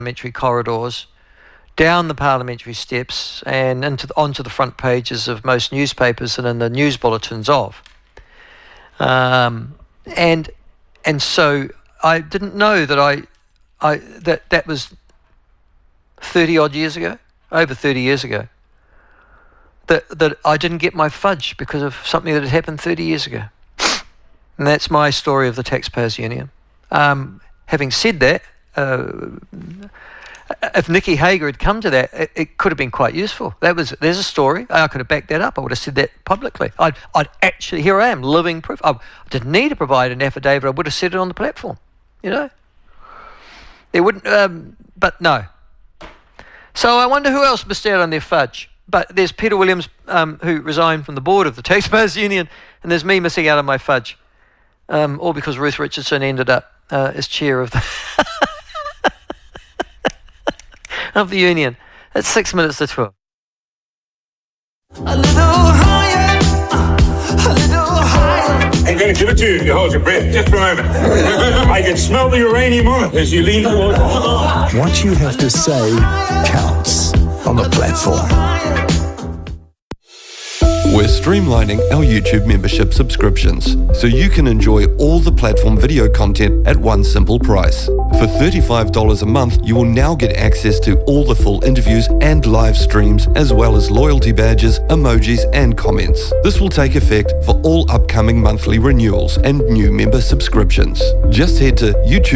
parliamentary corridors, down the parliamentary steps, and onto the front pages of most newspapers and in the news bulletins of. And so I didn't know that that was 30 odd years ago, over 30 years ago, that I didn't get my fudge because of something that had happened 30 years ago. And that's my story of the Taxpayers Union. Having said that, if Nikki Hager had come to that, it could have been quite useful. There's a story. I could have backed that up. I would have said that publicly. I'd actually, here I am, living proof. I didn't need to provide an affidavit. I would have said it on the platform. It wouldn't, but no. So I wonder who else missed out on their fudge. But there's Peter Williams, who resigned from the board of the Taxpayers Union, and there's me missing out on my fudge. All because Ruth Richardson ended up as chair of the of the union. It's 6 minutes to 12. A little higher, a little higher. I'm going to give it to you. You hold your breath just for a moment. I can smell the uranium as you lean forward. What you have to say counts on the platform. We're streamlining our YouTube membership subscriptions so you can enjoy all the platform video content at one simple price. For $35 a month, you will now get access to all the full interviews and live streams, as well as loyalty badges, emojis, and comments. This will take effect for all upcoming monthly renewals and new member subscriptions. Just head to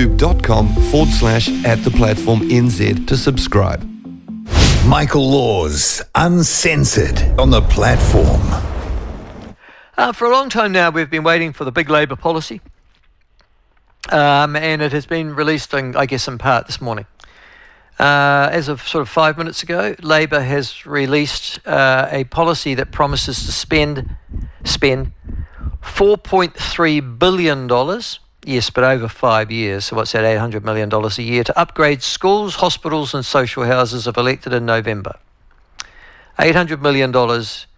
youtube.com/@theplatformnz to subscribe. Michael Laws, Uncensored, on the platform. For a long time now, we've been waiting for the big Labour policy. And it has been released, I guess, in part this morning. As of sort of 5 minutes ago, Labour has released a policy that promises to spend $4.3 billion, yes, but over 5 years, so what's that, $800 million a year, to upgrade schools, hospitals and social houses if elected in November. $800 million